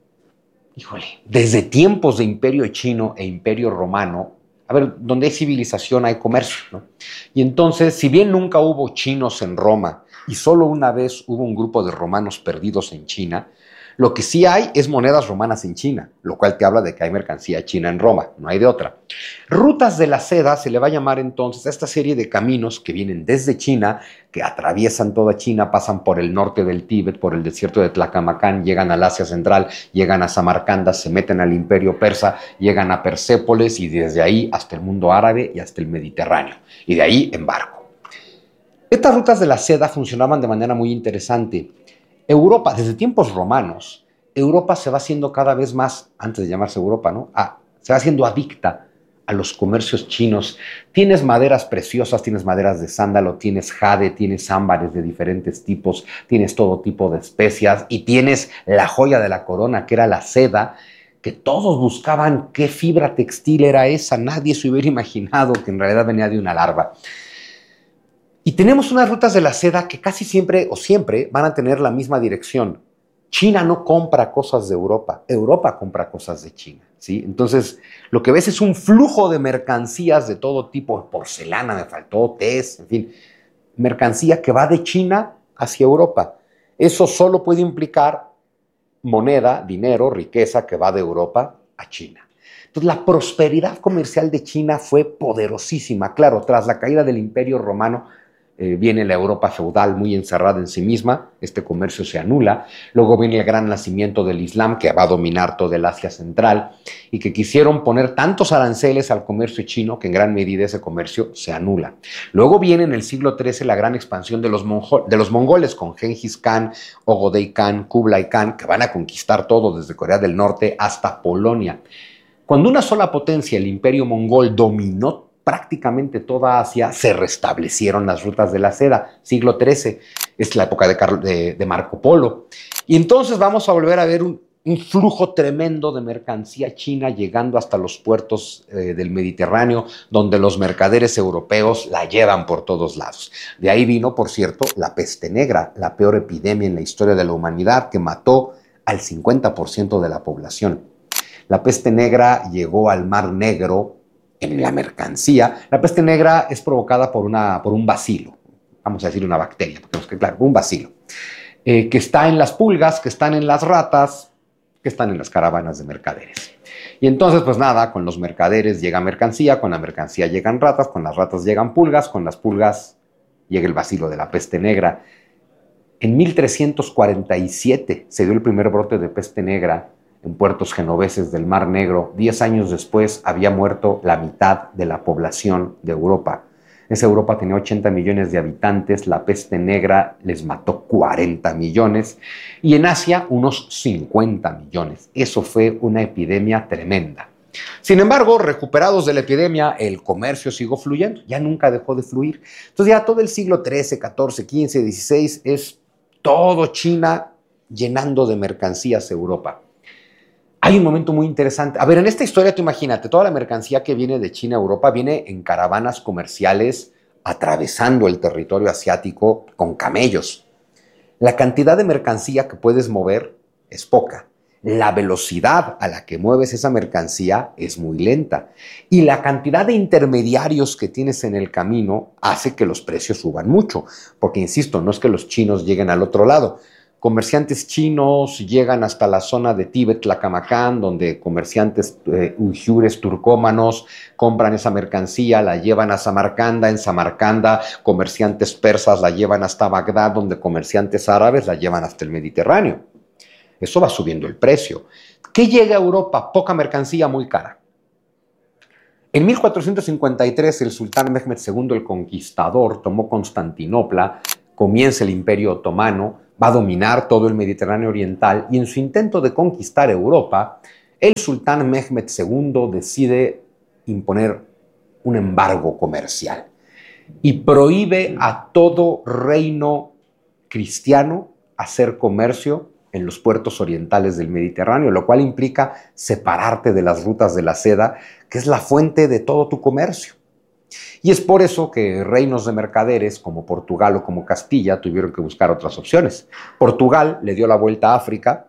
desde tiempos de Imperio Chino e Imperio Romano, donde hay civilización hay comercio, ¿no? Y entonces, si bien nunca hubo chinos en Roma y solo una vez hubo un grupo de romanos perdidos en China, lo que sí hay es monedas romanas en China, lo cual te habla de que hay mercancía china en Roma, no hay de otra. Rutas de la seda se le va a llamar entonces a esta serie de caminos que vienen desde China, que atraviesan toda China, pasan por el norte del Tíbet, por el desierto de Tlaxcamacán, llegan al Asia Central, llegan a Samarcanda, se meten al Imperio Persa, llegan a Persépolis y desde ahí hasta el mundo árabe y hasta el Mediterráneo, y de ahí en barco. Estas rutas de la seda funcionaban de manera muy interesante. Europa, desde tiempos romanos, Europa se va haciendo cada vez más, antes de llamarse Europa, ¿no? Se va haciendo adicta a los comercios chinos. Tienes maderas preciosas, tienes maderas de sándalo, tienes jade, tienes ámbares de diferentes tipos, tienes todo tipo de especias y tienes la joya de la corona, que era la seda, que todos buscaban qué fibra textil era esa. Nadie se hubiera imaginado que en realidad venía de una larva. Y tenemos unas rutas de la seda que casi siempre o siempre van a tener la misma dirección. China no compra cosas de Europa, Europa compra cosas de China, ¿sí? Entonces, lo que ves es un flujo de mercancías de todo tipo, porcelana, me faltó, tés, en fin, mercancía que va de China hacia Europa. Eso solo puede implicar moneda, dinero, riqueza que va de Europa a China. Entonces, la prosperidad comercial de China fue poderosísima. Claro, tras la caída del Imperio Romano, viene la Europa feudal muy encerrada en sí misma, este comercio se anula, luego viene el gran nacimiento del Islam que va a dominar todo el Asia Central y que quisieron poner tantos aranceles al comercio chino que en gran medida ese comercio se anula. Luego viene en el siglo XIII la gran expansión de los mongoles con Gengis Khan, Ogodei Khan, Kublai Khan, que van a conquistar todo desde Corea del Norte hasta Polonia. Cuando una sola potencia, el Imperio Mongol, dominó prácticamente toda Asia, se restablecieron las rutas de la seda. Siglo XIII es la época de Marco Polo. Y entonces vamos a volver a ver un flujo tremendo de mercancía china llegando hasta los puertos del Mediterráneo, donde los mercaderes europeos la llevan por todos lados. De ahí vino, por cierto, la peste negra, la peor epidemia en la historia de la humanidad, que mató al 50% de la población. La peste negra llegó al Mar Negro en la mercancía. La peste negra es provocada por un bacilo, vamos a decir una bacteria, porque claro, un bacilo, que está en las pulgas, que están en las ratas, que están en las caravanas de mercaderes. Y entonces, pues nada, con los mercaderes llega mercancía, con la mercancía llegan ratas, con las ratas llegan pulgas, con las pulgas llega el bacilo de la peste negra. En 1347 se dio el primer brote de peste negra en puertos genoveses del Mar Negro. 10 años después había muerto la mitad de la población de Europa. Esa Europa tenía 80 millones de habitantes, la peste negra les mató 40 millones y en Asia unos 50 millones. Eso fue una epidemia tremenda. Sin embargo, recuperados de la epidemia, el comercio siguió fluyendo, ya nunca dejó de fluir. Entonces ya todo el siglo XIII, XIV, XV, XVI es todo China llenando de mercancías Europa. Hay un momento muy interesante. A ver, en esta historia tú imagínate, toda la mercancía que viene de China a Europa viene en caravanas comerciales atravesando el territorio asiático con camellos. La cantidad de mercancía que puedes mover es poca. La velocidad a la que mueves esa mercancía es muy lenta. Y la cantidad de intermediarios que tienes en el camino hace que los precios suban mucho. Porque, insisto, no es que los chinos lleguen al otro lado. Comerciantes chinos llegan hasta la zona de Tíbet, Tlacamacán, donde comerciantes uigures turcómanos compran esa mercancía, la llevan a Samarcanda. En Samarcanda, comerciantes persas la llevan hasta Bagdad, donde comerciantes árabes la llevan hasta el Mediterráneo. Eso va subiendo el precio. ¿Qué llega a Europa? Poca mercancía, muy cara. En 1453, el sultán Mehmed II el Conquistador tomó Constantinopla, comienza el Imperio Otomano, va a dominar todo el Mediterráneo Oriental y en su intento de conquistar Europa, el sultán Mehmed II decide imponer un embargo comercial y prohíbe a todo reino cristiano hacer comercio en los puertos orientales del Mediterráneo, lo cual implica separarte de las rutas de la seda, que es la fuente de todo tu comercio. Y es por eso que reinos de mercaderes como Portugal o como Castilla tuvieron que buscar otras opciones. Portugal le dio la vuelta a África.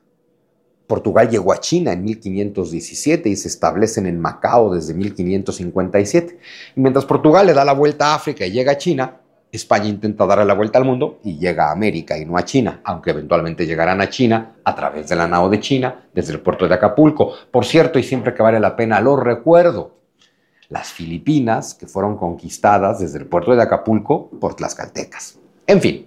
Portugal llegó a China en 1517 y se establecen en Macao desde 1557. Y mientras Portugal le da la vuelta a África y llega a China, España intenta darle la vuelta al mundo y llega a América y no a China, aunque eventualmente llegarán a China a través de la nao de China, desde el puerto de Acapulco. Por cierto, y siempre que vale la pena lo recuerdo, las Filipinas, que fueron conquistadas desde el puerto de Acapulco por tlaxcaltecas. En fin,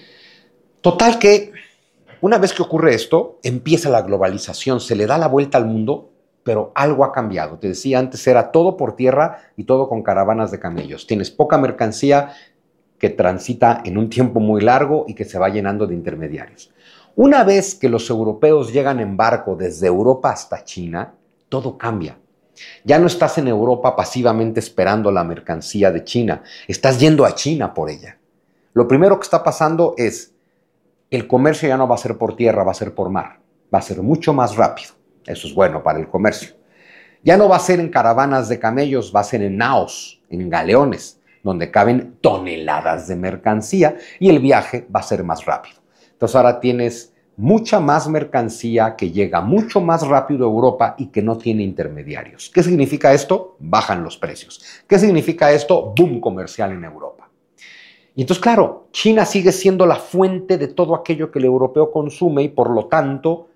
total que una vez que ocurre esto, empieza la globalización, se le da la vuelta al mundo, pero algo ha cambiado. Te decía antes, era todo por tierra y todo con caravanas de camellos. Tienes poca mercancía que transita en un tiempo muy largo y que se va llenando de intermediarios. Una vez que los europeos llegan en barco desde Europa hasta China, todo cambia. Ya no estás en Europa pasivamente esperando la mercancía de China, estás yendo a China por ella. Lo primero que está pasando es, el comercio ya no va a ser por tierra, va a ser por mar, va a ser mucho más rápido. Eso es bueno para el comercio. Ya no va a ser en caravanas de camellos, va a ser en naos, en galeones, donde caben toneladas de mercancía y el viaje va a ser más rápido. Entonces ahora tienes mucha más mercancía que llega mucho más rápido a Europa y que no tiene intermediarios. ¿Qué significa esto? Bajan los precios. ¿Qué significa esto? Boom comercial en Europa. Y entonces, claro, China sigue siendo la fuente de todo aquello que el europeo consume y por lo tanto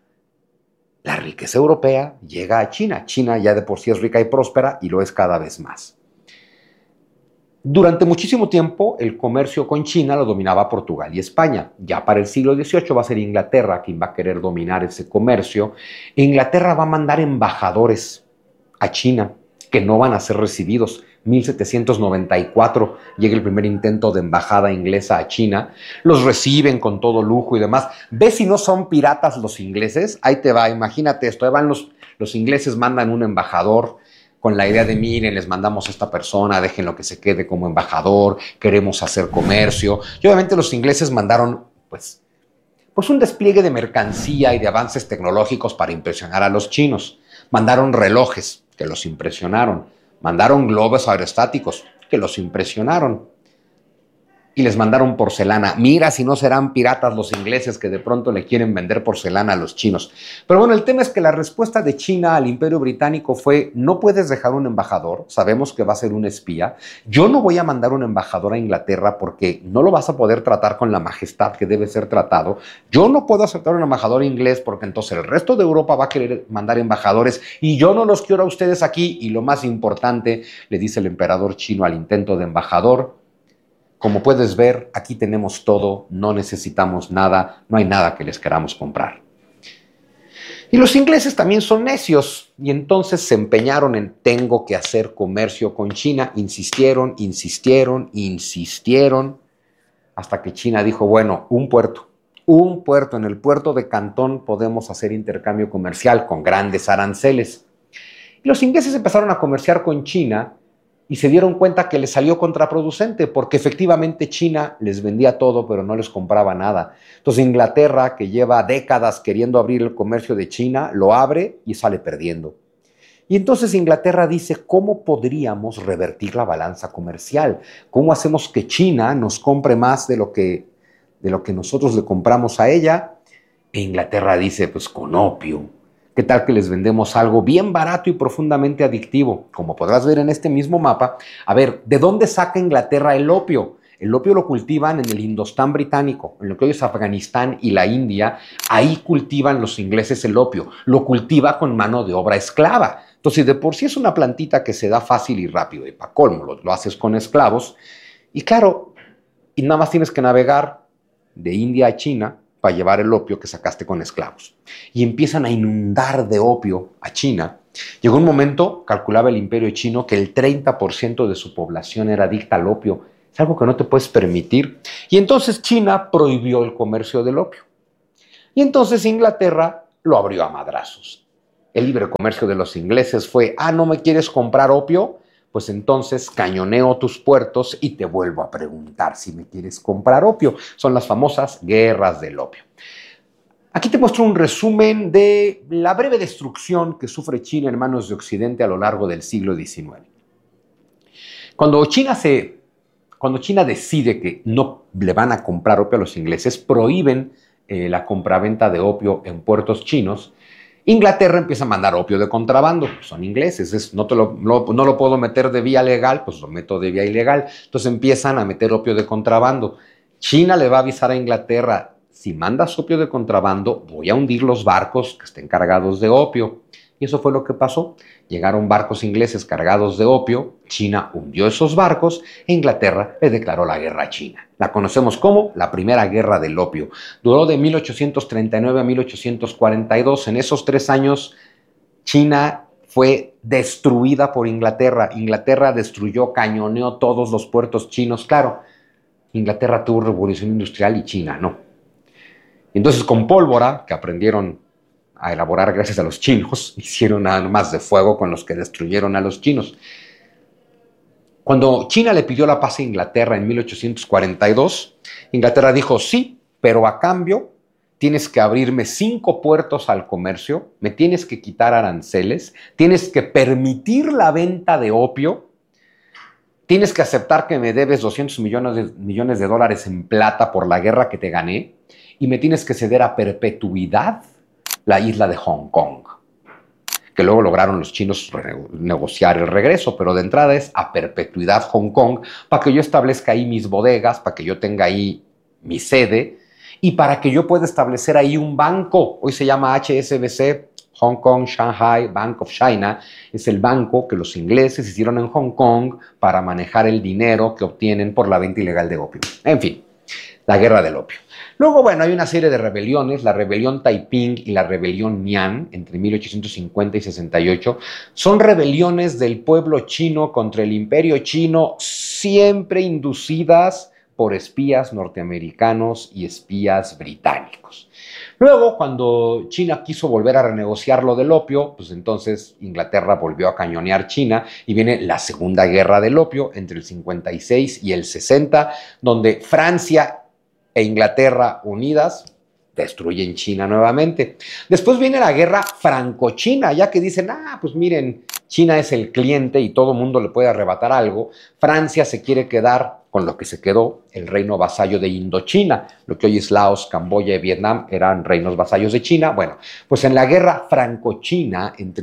la riqueza europea llega a China. China ya de por sí es rica y próspera y lo es cada vez más. Durante muchísimo tiempo, el comercio con China lo dominaba Portugal y España. Ya para el siglo XVIII va a ser Inglaterra quien va a querer dominar ese comercio. Inglaterra va a mandar embajadores a China que no van a ser recibidos. 1794 llega el primer intento de embajada inglesa a China. Los reciben con todo lujo y demás. ¿Ves si no son piratas los ingleses? Ahí te va, imagínate esto. Ahí van los ingleses, mandan un embajador con la idea de, miren, les mandamos a esta persona, déjenlo que se quede como embajador, queremos hacer comercio. Y obviamente los ingleses mandaron, pues un despliegue de mercancía y de avances tecnológicos para impresionar a los chinos. Mandaron relojes, que los impresionaron. Mandaron globos aerostáticos, que los impresionaron. Y les mandaron porcelana. Mira si no serán piratas los ingleses que de pronto le quieren vender porcelana a los chinos. Pero bueno, el tema es que la respuesta de China al Imperio Británico fue, no puedes dejar un embajador, sabemos que va a ser un espía, yo no voy a mandar un embajador a Inglaterra porque no lo vas a poder tratar con la majestad que debe ser tratado, yo no puedo aceptar un embajador inglés porque entonces el resto de Europa va a querer mandar embajadores y yo no los quiero a ustedes aquí. Y lo más importante, le dice el emperador chino al intento de embajador, como puedes ver, aquí tenemos todo, no necesitamos nada, no hay nada que les queramos comprar. Y los ingleses también son necios y entonces se empeñaron en tengo que hacer comercio con China. Insistieron, hasta que China dijo, bueno, un puerto, en el puerto de Cantón podemos hacer intercambio comercial con grandes aranceles. Y los ingleses empezaron a comerciar con China y se dieron cuenta que les salió contraproducente porque efectivamente China les vendía todo pero no les compraba nada. Entonces Inglaterra, que lleva décadas queriendo abrir el comercio de China, lo abre y sale perdiendo. Y entonces Inglaterra dice, ¿cómo podríamos revertir la balanza comercial? ¿Cómo hacemos que China nos compre más de lo que nosotros le compramos a ella? E Inglaterra dice, pues con opio. ¿Qué tal que les vendemos algo bien barato y profundamente adictivo? Como podrás ver en este mismo mapa, a ver, ¿de dónde saca Inglaterra el opio? El opio lo cultivan en el Indostán británico, en lo que hoy es Afganistán y la India. Ahí cultivan los ingleses el opio. Lo cultiva con mano de obra esclava. Entonces, de por sí es una plantita que se da fácil y rápido. Y para colmo, lo haces con esclavos. Y claro, y nada más tienes que navegar de India a China para llevar el opio que sacaste con esclavos. Y empiezan a inundar de opio a China. Llegó un momento, calculaba el imperio chino, que el 30% de su población era adicta al opio. Es algo que no te puedes permitir. Y entonces China prohibió el comercio del opio. Y entonces Inglaterra lo abrió a madrazos. El libre comercio de los ingleses fue, ¿no me quieres comprar opio? Pues entonces cañoneo tus puertos y te vuelvo a preguntar si me quieres comprar opio. Son las famosas guerras del opio. Aquí te muestro un resumen de la breve destrucción que sufre China en manos de Occidente a lo largo del siglo XIX. Cuando China decide que no le van a comprar opio a los ingleses, prohíben la compraventa de opio en puertos chinos. Inglaterra empieza a mandar opio de contrabando. Son ingleses, no lo puedo meter de vía legal, pues lo meto de vía ilegal. Entonces empiezan a meter opio de contrabando. China le va a avisar a Inglaterra, si mandas opio de contrabando, voy a hundir los barcos que estén cargados de opio. Y eso fue lo que pasó. Llegaron barcos ingleses cargados de opio, China hundió esos barcos e Inglaterra le declaró la guerra a China. La conocemos como la Primera Guerra del Opio. Duró de 1839 a 1842. En esos 3 años, China fue destruida por Inglaterra. Inglaterra destruyó, cañoneó todos los puertos chinos. Claro, Inglaterra tuvo revolución industrial y China no. Entonces, con pólvora, que aprendieron a elaborar gracias a los chinos, hicieron armas de fuego con los que destruyeron a los chinos. Cuando China le pidió la paz a Inglaterra en 1842, Inglaterra dijo, sí, pero a cambio tienes que abrirme 5 puertos al comercio, me tienes que quitar aranceles, tienes que permitir la venta de opio, tienes que aceptar que me debes 200 millones de dólares en plata por la guerra que te gané, y me tienes que ceder a perpetuidad la isla de Hong Kong, que luego lograron los chinos negociar el regreso, pero de entrada es a perpetuidad Hong Kong, para que yo establezca ahí mis bodegas, para que yo tenga ahí mi sede, y para que yo pueda establecer ahí un banco. Hoy se llama HSBC, Hong Kong Shanghai Bank of China. Es el banco que los ingleses hicieron en Hong Kong para manejar el dinero que obtienen por la venta ilegal de opio. En fin, la guerra del opio. Luego, bueno, hay una serie de rebeliones, la rebelión Taiping y la rebelión Mian, entre 1850 y 68. Son rebeliones del pueblo chino contra el imperio chino, siempre inducidas por espías norteamericanos y espías británicos. Luego, cuando China quiso volver a renegociar lo del opio, pues entonces Inglaterra volvió a cañonear China y viene la Segunda Guerra del Opio entre el 56 y el 60, donde Francia e Inglaterra unidas destruyen China nuevamente. Después viene la guerra franco-china, ya que dicen, pues miren, China es el cliente y todo mundo le puede arrebatar algo. Francia se quiere quedar con lo que se quedó, el reino vasallo de Indochina. Lo que hoy es Laos, Camboya y Vietnam eran reinos vasallos de China. Bueno, pues en la guerra franco-china entre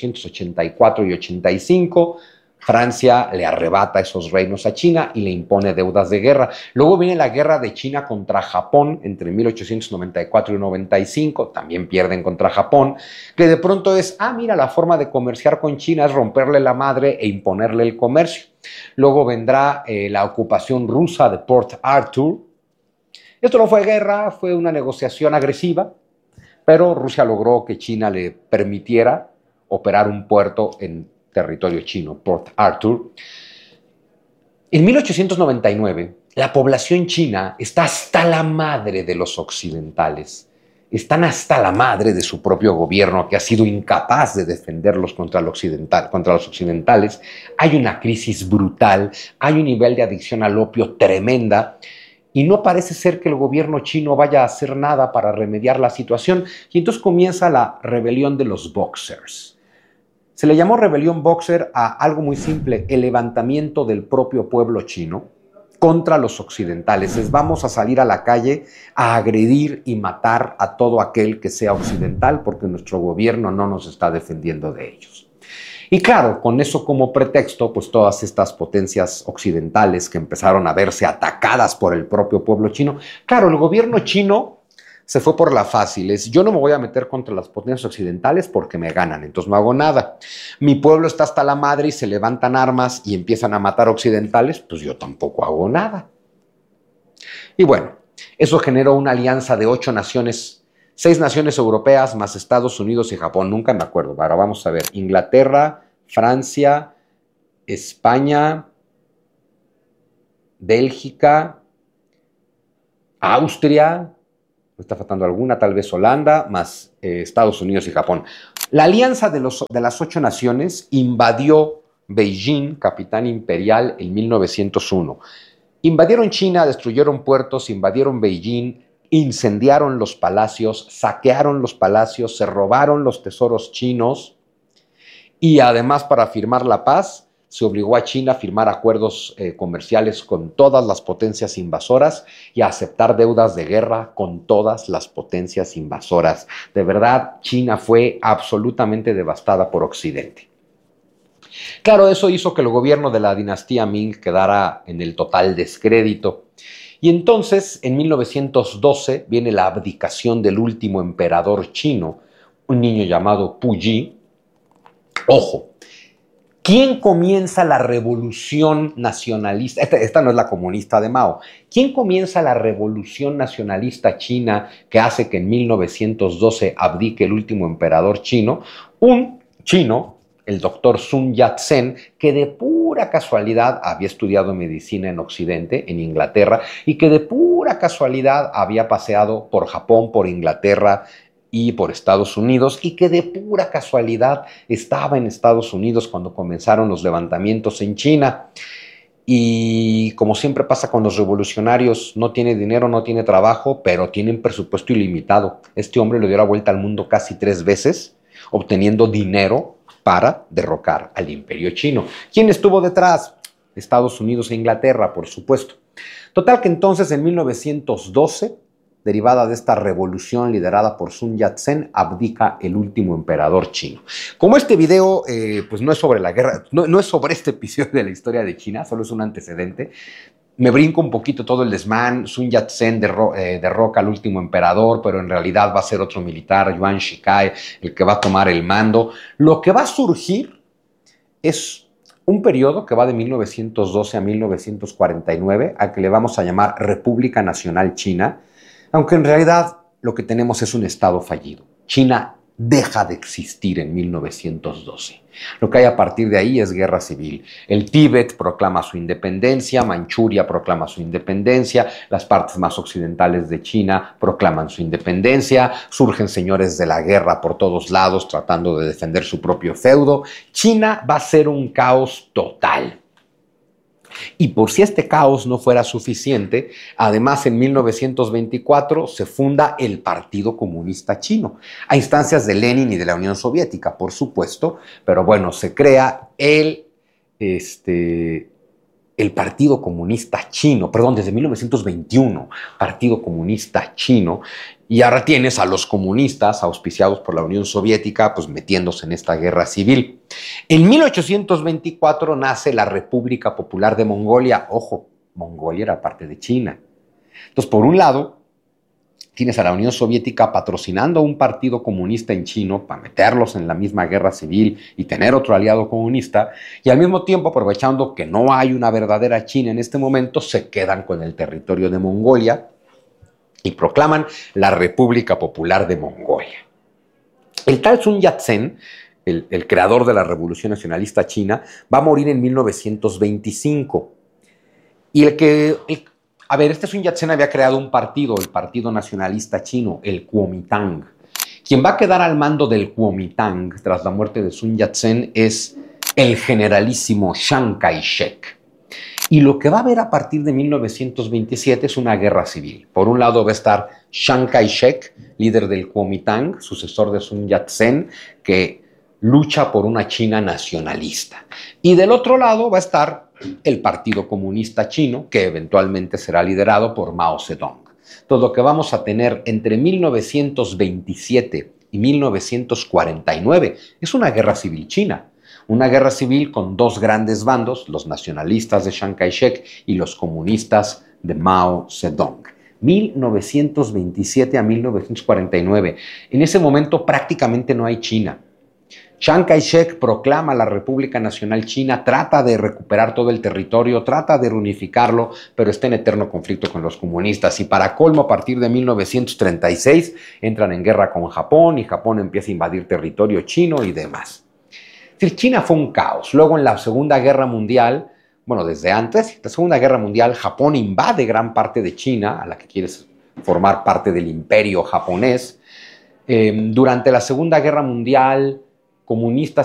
1884 y 85, Francia le arrebata esos reinos a China y le impone deudas de guerra. Luego viene la guerra de China contra Japón entre 1894 y 95, también pierden contra Japón, que de pronto es, mira, la forma de comerciar con China es romperle la madre e imponerle el comercio. Luego vendrá la ocupación rusa de Port Arthur. Esto no fue guerra, fue una negociación agresiva, pero Rusia logró que China le permitiera operar un puerto en territorio chino, Port Arthur. En 1899, la población china está hasta la madre de los occidentales. Están hasta la madre de su propio gobierno, que ha sido incapaz de defenderlos contra los occidentales. Hay una crisis brutal, hay un nivel de adicción al opio tremenda, y no parece ser que el gobierno chino vaya a hacer nada para remediar la situación. Y entonces comienza la rebelión de los Boxers. Se le llamó rebelión Boxer a algo muy simple, el levantamiento del propio pueblo chino contra los occidentales. Vamos a salir a la calle a agredir y matar a todo aquel que sea occidental porque nuestro gobierno no nos está defendiendo de ellos. Y claro, con eso como pretexto, pues todas estas potencias occidentales que empezaron a verse atacadas por el propio pueblo chino. Claro, el gobierno chino se fue por la fácil. Es, yo no me voy a meter contra las potencias occidentales porque me ganan, entonces no hago nada. Mi pueblo está hasta la madre y se levantan armas y empiezan a matar occidentales, pues yo tampoco hago nada. Y bueno, eso generó una alianza de 8 naciones, 6 naciones europeas más Estados Unidos y Japón, nunca me acuerdo. Ahora vamos a ver, Inglaterra, Francia, España, Bélgica, Austria, me está faltando alguna, tal vez Holanda, más Estados Unidos y Japón. La alianza de las 8 naciones invadió Beijing, capital imperial, en 1901. Invadieron China, destruyeron puertos, invadieron Beijing, incendiaron los palacios, saquearon los palacios, se robaron los tesoros chinos y además para firmar la paz se obligó a China a firmar acuerdos comerciales con todas las potencias invasoras y a aceptar deudas de guerra con todas las potencias invasoras. De verdad, China fue absolutamente devastada por Occidente. Claro, eso hizo que el gobierno de la dinastía Ming quedara en el total descrédito. Y entonces, en 1912, viene la abdicación del último emperador chino, un niño llamado Puyi. Ojo, ¿quién comienza la revolución nacionalista? Esta no es la comunista de Mao. ¿Quién comienza la revolución nacionalista china que hace que en 1912 abdique el último emperador chino? Un chino, el doctor Sun Yat-sen, que de pura casualidad había estudiado medicina en Occidente, en Inglaterra, y que de pura casualidad había paseado por Japón, por Inglaterra y por Estados Unidos, y que de pura casualidad estaba en Estados Unidos cuando comenzaron los levantamientos en China. Y como siempre pasa con los revolucionarios, no tiene dinero, no tiene trabajo, pero tienen presupuesto ilimitado. Este hombre le dio la vuelta al mundo casi 3 veces, obteniendo dinero para derrocar al imperio chino. ¿Quién estuvo detrás? Estados Unidos e Inglaterra, por supuesto. Total que entonces en 1912, derivada de esta revolución liderada por Sun Yat-sen, abdica el último emperador chino. Como este video pues no es sobre la guerra, no es sobre este episodio de la historia de China, solo es un antecedente, me brinco un poquito todo el desmán. Sun Yat-sen derroca al último emperador, pero en realidad va a ser otro militar, Yuan Shikai, el que va a tomar el mando. Lo que va a surgir es un periodo que va de 1912 a 1949, al que le vamos a llamar República Nacional China, aunque en realidad lo que tenemos es un estado fallido. China deja de existir en 1912. Lo que hay a partir de ahí es guerra civil. El Tíbet proclama su independencia, Manchuria proclama su independencia, las partes más occidentales de China proclaman su independencia, surgen señores de la guerra por todos lados tratando de defender su propio feudo. China va a ser un caos total. Y por si este caos no fuera suficiente, además en 1924 se funda el Partido Comunista Chino, a instancias de Lenin y de la Unión Soviética, por supuesto, pero bueno, se crea el Partido Comunista Chino, perdón, desde 1921, Partido Comunista Chino, y ahora tienes a los comunistas auspiciados por la Unión Soviética, pues metiéndose en esta guerra civil. En 1824 nace la República Popular de Mongolia. Ojo, Mongolia era parte de China. Entonces, por un lado, tienes a la Unión Soviética patrocinando un partido comunista en China para meterlos en la misma guerra civil y tener otro aliado comunista, y al mismo tiempo, aprovechando que no hay una verdadera China en este momento, se quedan con el territorio de Mongolia y proclaman la República Popular de Mongolia. El tal Sun Yat-sen, el creador de la Revolución Nacionalista China, va a morir en 1925. Y este Sun Yat-sen había creado un partido, el Partido Nacionalista Chino, el Kuomintang. Quien va a quedar al mando del Kuomintang tras la muerte de Sun Yat-sen es el generalísimo Chiang Kai-shek. Y lo que va a haber a partir de 1927 es una guerra civil. Por un lado va a estar Chiang Kai-shek, líder del Kuomintang, sucesor de Sun Yat-sen, que lucha por una China nacionalista. Y del otro lado va a estar el Partido Comunista Chino, que eventualmente será liderado por Mao Zedong. Entonces, lo que vamos a tener entre 1927 y 1949 es una guerra civil china. Una guerra civil con dos grandes bandos, los nacionalistas de Chiang Kai-shek y los comunistas de Mao Zedong. 1927 a 1949. En ese momento prácticamente no hay China. Chiang Kai-shek proclama la República Nacional China, trata de recuperar todo el territorio, trata de reunificarlo, pero está en eterno conflicto con los comunistas. Y para colmo, a partir de 1936 entran en guerra con Japón y Japón empieza a invadir territorio chino y demás. Es decir, China fue un caos. Luego en la Segunda Guerra Mundial, bueno, desde antes, la Segunda Guerra Mundial, Japón invade gran parte de China, a la que quiere formar parte del imperio japonés. Durante la Segunda Guerra Mundial, comunistas